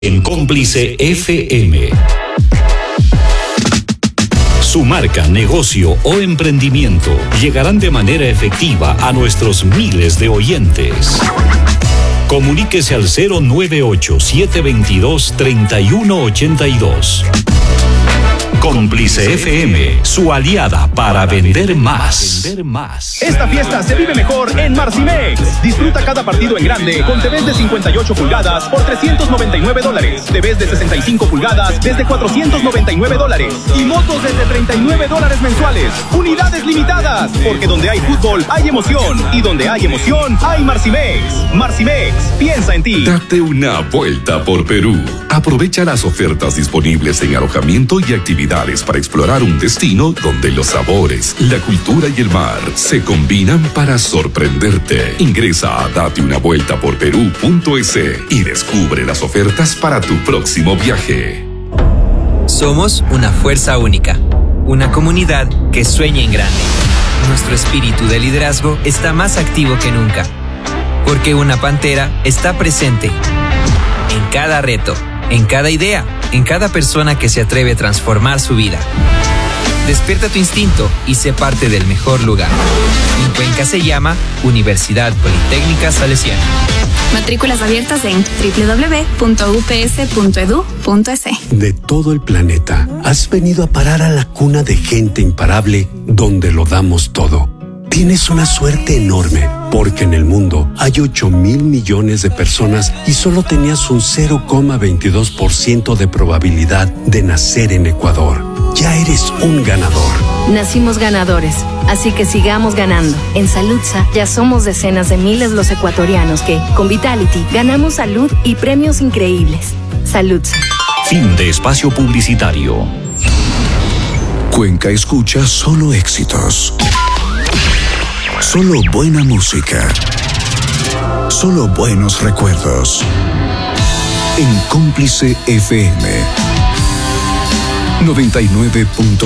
En Cómplice FM. Su marca, negocio o emprendimiento llegarán de manera efectiva a nuestros miles de oyentes. Comuníquese al 098-722-3182. Cómplice FM, su aliada para vender más. Esta fiesta se vive mejor en Marcimex. Disfruta cada partido en grande con TVs de 58 pulgadas por $399. TVs de 65 pulgadas desde $499. Y motos desde $39 mensuales. Unidades limitadas. Porque donde hay fútbol hay emoción. Y donde hay emoción hay Marcimex. Marcimex, piensa en ti. Date una vuelta por Perú. Aprovecha las ofertas disponibles en alojamiento y actividades para explorar un destino donde los sabores, la cultura y el mar se combinan para sorprenderte. Ingresa a dateunavueltaporperú.es y descubre las ofertas para tu próximo viaje. Somos una fuerza única, una comunidad que sueña en grande. Nuestro espíritu de liderazgo está más activo que nunca, porque una pantera está presente en cada reto, en cada idea, en cada persona que se atreve a transformar su vida. Despierta tu instinto y sé parte del mejor lugar. En Cuenca se llama Universidad Politécnica Salesiana. Matrículas abiertas en www.ups.edu.es. De todo el planeta, has venido a parar a la cuna de gente imparable donde lo damos todo. Tienes una suerte enorme, porque en el mundo hay 8,000 millones de personas y solo tenías un 0,22% de probabilidad de nacer en Ecuador. Ya eres un ganador. Nacimos ganadores, así que sigamos ganando. En Saludsa ya somos decenas de miles los ecuatorianos que, con Vitality, ganamos salud y premios increíbles. Saludsa. Fin de espacio publicitario. Cuenca escucha solo éxitos. Solo buena música. Solo buenos recuerdos. En Cómplice FM 99.7.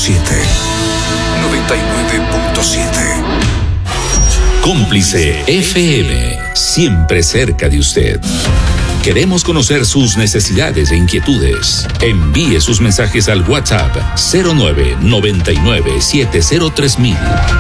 99.7. Cómplice FM, siempre cerca de usted. Queremos conocer sus necesidades e inquietudes. Envíe sus mensajes al WhatsApp 0999-703000.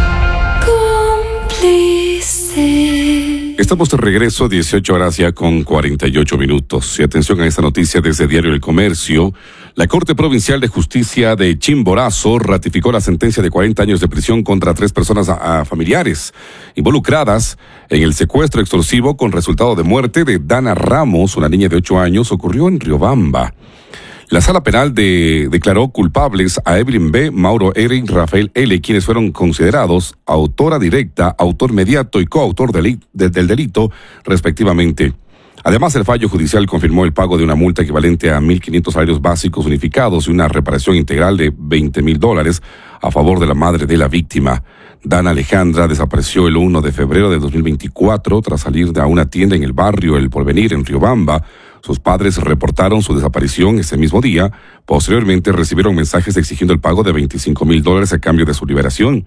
Estamos de regreso, 18 horas ya con 48 minutos. Y atención a esta noticia desde Diario El Comercio. La Corte Provincial de Justicia de Chimborazo ratificó la sentencia de 40 años de prisión contra 3 personas familiares involucradas en el secuestro extorsivo con resultado de muerte de Dana Ramos, una niña de 8 años, ocurrió en Riobamba. La Sala Penal declaró culpables a Evelyn B., Mauro R. y Rafael L., quienes fueron considerados autora directa, autor mediato y coautor del delito, respectivamente. Además, el fallo judicial confirmó el pago de una multa equivalente a 1.500 salarios básicos unificados y una reparación integral de $20,000 a favor de la madre de la víctima. Dana Alejandra desapareció el 1 de febrero de 2024 tras salir de una tienda en el barrio El Porvenir, en Riobamba. Sus padres reportaron su desaparición ese mismo día. Posteriormente recibieron mensajes exigiendo el pago de $25,000 a cambio de su liberación.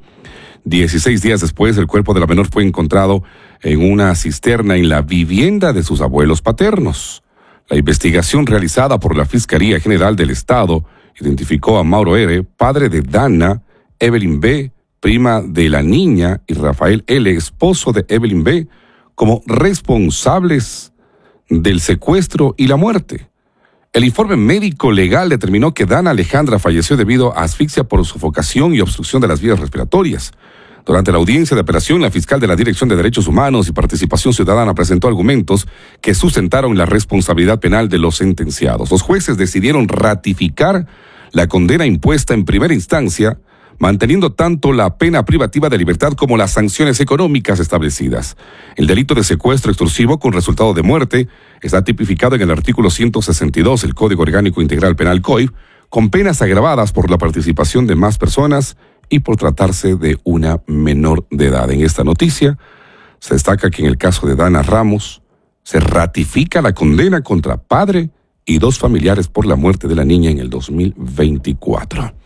16 días después, el cuerpo de la menor fue encontrado en una cisterna en la vivienda de sus abuelos paternos. La investigación realizada por la Fiscalía General del Estado identificó a Mauro R., padre de Dana, Evelyn B., prima de la niña, y Rafael L., esposo de Evelyn B., como responsables del secuestro y la muerte. El informe médico legal determinó que Dana Alejandra falleció debido a asfixia por sofocación y obstrucción de las vías respiratorias. Durante la audiencia de apelación, la fiscal de la Dirección de Derechos Humanos y Participación Ciudadana presentó argumentos que sustentaron la responsabilidad penal de los sentenciados. Los jueces decidieron ratificar la condena impuesta en primera instancia, manteniendo tanto la pena privativa de libertad como las sanciones económicas establecidas. El delito de secuestro extorsivo con resultado de muerte está tipificado en el artículo 162 del Código Orgánico Integral Penal COIP, con penas agravadas por la participación de más personas y por tratarse de una menor de edad. En esta noticia se destaca que en el caso de Dana Ramos se ratifica la condena contra padre y 2 familiares por la muerte de la niña en el 2024.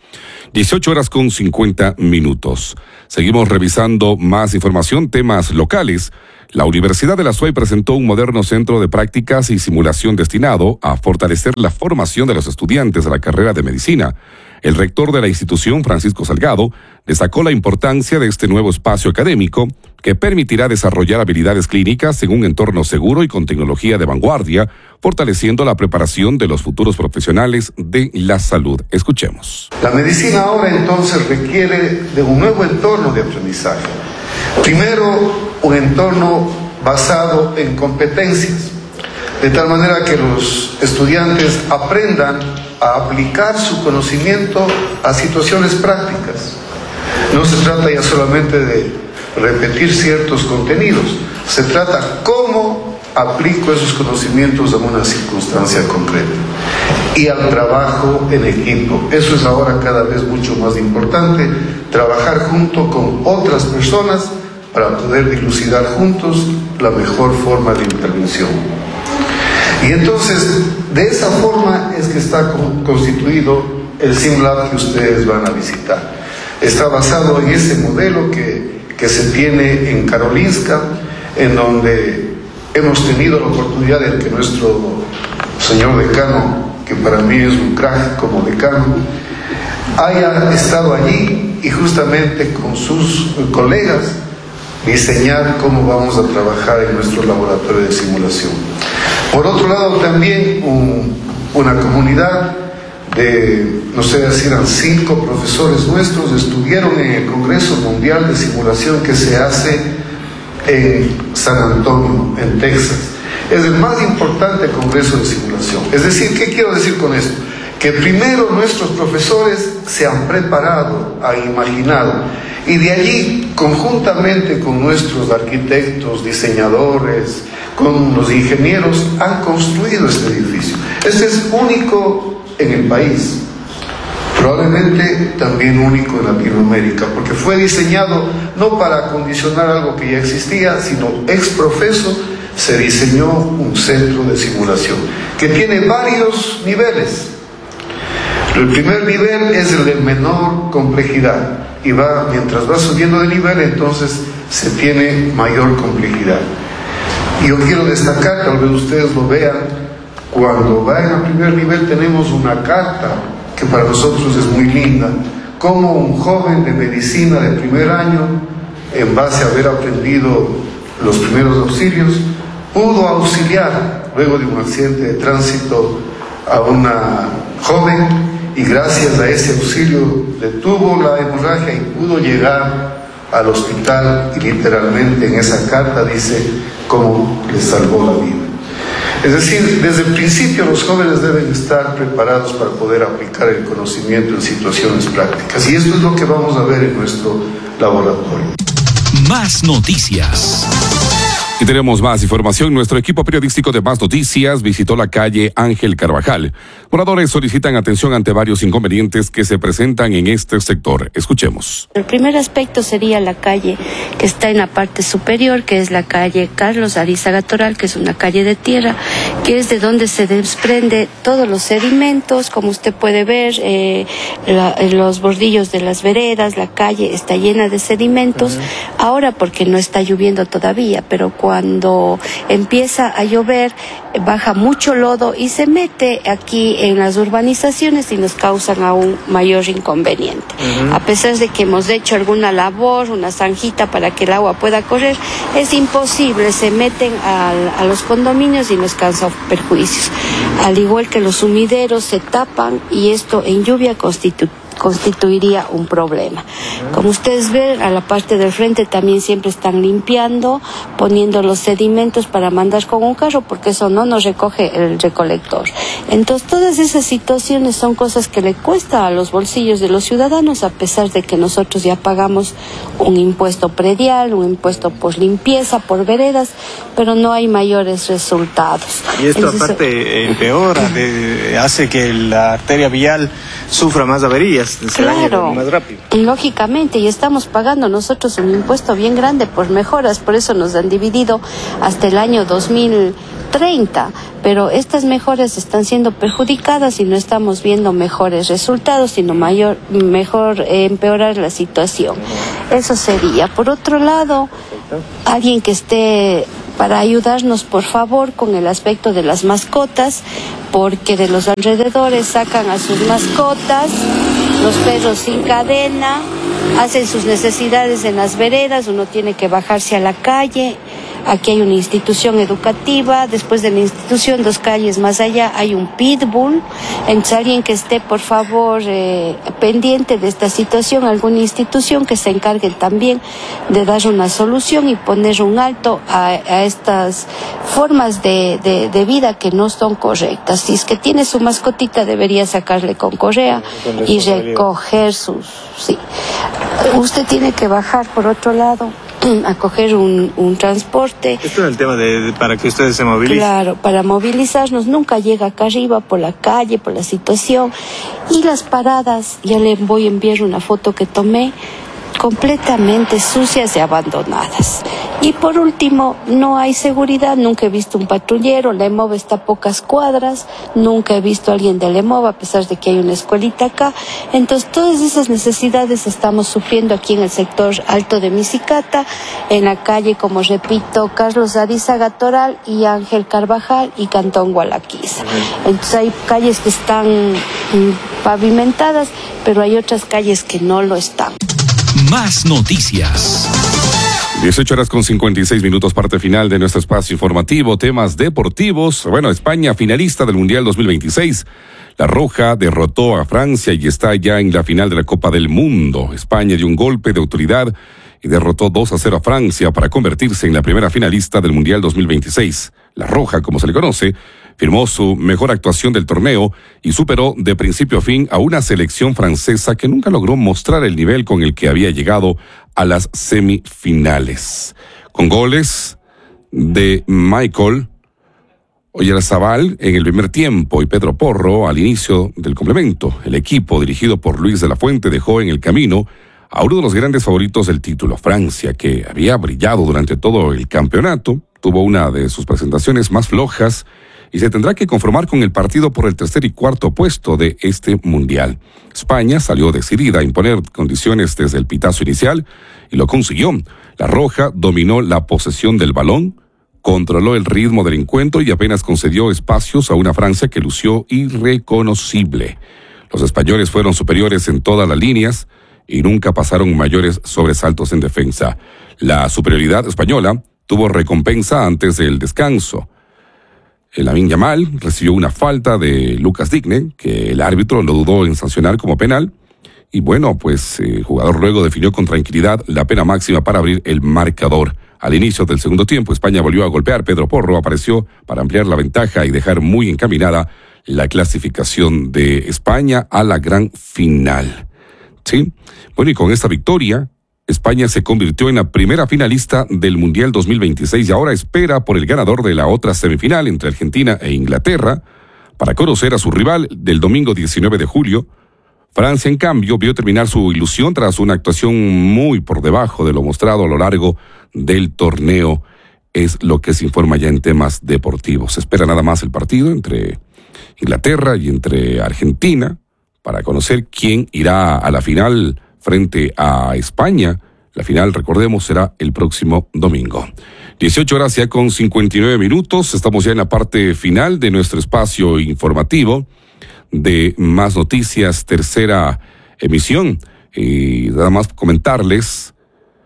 18:50. Seguimos revisando más información, temas locales. La Universidad de la SUAY presentó un moderno centro de prácticas y simulación destinado a fortalecer la formación de los estudiantes de la carrera de medicina. El rector de la institución, Francisco Salgado, destacó la importancia de este nuevo espacio académico que permitirá desarrollar habilidades clínicas en un entorno seguro y con tecnología de vanguardia, fortaleciendo la preparación de los futuros profesionales de la salud. Escuchemos. La medicina ahora entonces requiere de un nuevo entorno de aprendizaje. Primero, un entorno basado en competencias, de tal manera que los estudiantes aprendan a aplicar su conocimiento a situaciones prácticas. No se trata ya solamente de repetir ciertos contenidos, se trata cómo aplico esos conocimientos a una circunstancia concreta y al trabajo en equipo. Eso es ahora cada vez mucho más importante, trabajar junto con otras personas para poder dilucidar juntos la mejor forma de intervención. Y entonces, de esa forma es que está constituido el SimLab que ustedes van a visitar. Está basado en ese modelo que se tiene en Karolinska, en donde hemos tenido la oportunidad de que nuestro señor decano, que para mí es un crack como decano, haya estado allí y justamente con sus colegas diseñar cómo vamos a trabajar en nuestro laboratorio de simulación. Por otro lado, también una comunidad de, no sé si eran 5 profesores nuestros, estuvieron en el Congreso Mundial de Simulación que se hace en San Antonio, en Texas. Es el más importante congreso de simulación. Es decir, ¿qué quiero decir con esto? Que primero nuestros profesores se han preparado, han imaginado, y de allí, conjuntamente con nuestros arquitectos, diseñadores, con los ingenieros, han construido este edificio. Este es único en el país, probablemente también único en Latinoamérica, porque fue diseñado no para acondicionar algo que ya existía, sino ex profeso se diseñó un centro de simulación que tiene varios niveles. El primer nivel es el de menor complejidad y mientras va subiendo de nivel, entonces se tiene mayor complejidad. Y yo quiero destacar, tal vez ustedes lo vean, cuando vayan al primer nivel tenemos una carta que para nosotros es muy linda, como un joven de medicina de primer año, en base a haber aprendido los primeros auxilios, pudo auxiliar luego de un accidente de tránsito a una joven y gracias a ese auxilio detuvo la hemorragia y pudo llegar al hospital y literalmente en esa carta dice cómo le salvó la vida. Es decir, desde el principio los jóvenes deben estar preparados para poder aplicar el conocimiento en situaciones prácticas y esto es lo que vamos a ver en nuestro laboratorio. Más noticias. Y tenemos más información. Nuestro equipo periodístico de Más Noticias visitó la calle Ángel Carvajal. Moradores solicitan atención ante varios inconvenientes que se presentan en este sector. Escuchemos. El primer aspecto sería la calle que está en la parte superior, que es la calle Carlos Arizaga Toral, que es una calle de tierra, que es de donde se desprende todos los sedimentos, como usted puede ver, los bordillos de las veredas, la calle está llena de sedimentos. Ahora porque no está lloviendo todavía, pero cuando empieza a llover baja mucho lodo y se mete aquí en las urbanizaciones y nos causan aún mayor inconveniente. A pesar de que hemos hecho alguna labor, una zanjita para que el agua pueda correr, es imposible, se meten a los condominios y nos causa perjuicios. Al igual que los sumideros se tapan y esto en lluvia constituiría un problema. Como ustedes ven, a la parte del frente también siempre están limpiando, poniendo los sedimentos para mandar con un carro, porque eso no nos recoge el recolector. Entonces, todas esas situaciones son cosas que le cuesta a los bolsillos de los ciudadanos, a pesar de que nosotros ya pagamos un impuesto predial, un impuesto por limpieza, por veredas, pero no hay mayores resultados. Y esto aparte empeora, hace que la arteria vial sufra más averías. Claro, más rápido. Lógicamente, y estamos pagando nosotros un impuesto bien grande por mejoras, por eso nos han dividido hasta el año 2013 30, pero estas mejoras están siendo perjudicadas y no estamos viendo mejores resultados, sino mejor empeorar la situación. Eso sería. Por otro lado, alguien que esté para ayudarnos, por favor, con el aspecto de las mascotas, porque de los alrededores sacan a sus mascotas, los perros sin cadena, hacen sus necesidades en las veredas, uno tiene que bajarse a la calle. Aquí hay una institución educativa, después de la institución, 2 calles más allá, hay un pitbull. Entonces, alguien que esté, por favor, pendiente de esta situación, alguna institución que se encargue también de dar una solución y poner un alto a estas formas de vida que no son correctas. Si es que tiene su mascotita, debería sacarle con correa y recoger sus... Sí. Usted tiene que bajar, por otro lado, a coger un transporte. Esto es el tema para que ustedes se movilicen. Claro, para movilizarnos, nunca llega acá arriba por la calle, por la situación. Y las paradas, ya le voy a enviar una foto que tomé, completamente sucias y abandonadas. Y por último, no hay seguridad, nunca he visto un patrullero, la EMOV está a pocas cuadras, nunca he visto a alguien de la EMOV, a pesar de que hay una escuelita acá. Entonces, todas esas necesidades estamos sufriendo aquí en el sector alto de Misicata, en la calle, como repito, Carlos Arizaga Toral y Ángel Carvajal y Cantón Gualaquiza. Entonces, hay calles que están pavimentadas, pero hay otras calles que no lo están. Más noticias. 18:56, parte final de nuestro espacio informativo, temas deportivos. Bueno, España finalista del Mundial 2026. La Roja derrotó a Francia y está ya en la final de la Copa del Mundo. España dio un golpe de autoridad y derrotó 2-0 a Francia para convertirse en la primera finalista del Mundial 2026. La Roja, como se le conoce, firmó su mejor actuación del torneo y superó de principio a fin a una selección francesa que nunca logró mostrar el nivel con el que había llegado a las semifinales. Con goles de Michael Oyarzabal en el primer tiempo y Pedro Porro al inicio del complemento, el equipo dirigido por Luis de la Fuente dejó en el camino a uno de los grandes favoritos del título, Francia, que había brillado durante todo el campeonato, tuvo una de sus presentaciones más flojas y se tendrá que conformar con el partido por el tercer y cuarto puesto de este mundial. España salió decidida a imponer condiciones desde el pitazo inicial y lo consiguió. La Roja dominó la posesión del balón, controló el ritmo del encuentro y apenas concedió espacios a una Francia que lució irreconocible. Los españoles fueron superiores en todas las líneas y nunca pasaron mayores sobresaltos en defensa. La superioridad española tuvo recompensa antes del descanso. Lamine Yamal recibió una falta de Lucas Digne, que el árbitro lo dudó en sancionar como penal. Y bueno, pues el jugador luego definió con tranquilidad la pena máxima para abrir el marcador. Al inicio del segundo tiempo, España volvió a golpear. Pedro Porro apareció para ampliar la ventaja y dejar muy encaminada la clasificación de España a la gran final. ¿Sí? Bueno, y con esta victoria, España se convirtió en la primera finalista del Mundial 2026 y ahora espera por el ganador de la otra semifinal entre Argentina e Inglaterra para conocer a su rival del domingo 19 de julio. Francia, en cambio, vio terminar su ilusión tras una actuación muy por debajo de lo mostrado a lo largo del torneo. Es lo que se informa ya en temas deportivos. Se espera nada más el partido entre Inglaterra y entre Argentina para conocer quién irá a la final frente a España. La final, recordemos, será el próximo domingo. 18:59. Estamos ya en la parte final de nuestro espacio informativo de Más Noticias, tercera emisión. Y nada más comentarles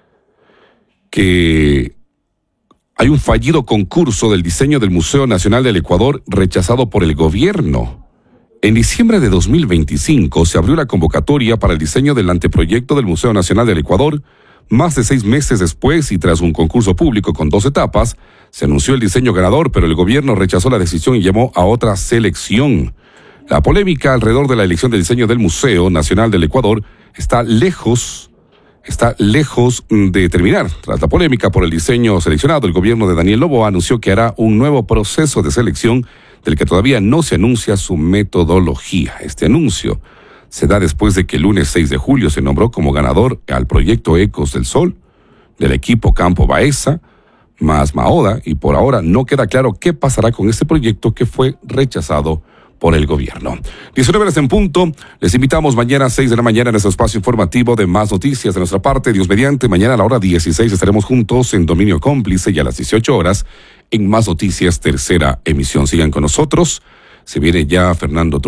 que hay un fallido concurso del diseño del Museo Nacional del Ecuador rechazado por el gobierno. En diciembre de 2025 se abrió la convocatoria para el diseño del anteproyecto del Museo Nacional del Ecuador. Más de 6 meses después y tras un concurso público con 2 etapas, se anunció el diseño ganador, pero el gobierno rechazó la decisión y llamó a otra selección. La polémica alrededor de la elección del diseño del Museo Nacional del Ecuador está lejos de terminar. Tras la polémica por el diseño seleccionado, el gobierno de Daniel Noboa anunció que hará un nuevo proceso de selección del que todavía no se anuncia su metodología. Este anuncio se da después de que el lunes 6 de julio se nombró como ganador al proyecto Ecos del Sol del equipo Campo Baeza, más Mahoda, y por ahora no queda claro qué pasará con este proyecto que fue rechazado por el gobierno. 19 horas en punto. Les invitamos mañana a 6 de la mañana en nuestro espacio informativo de Más Noticias. De nuestra parte, Dios mediante, mañana a la hora 16 estaremos juntos en Dominio Cómplice, y a las 18 horas en Más Noticias, tercera emisión. Sigan con nosotros. Se viene ya Fernando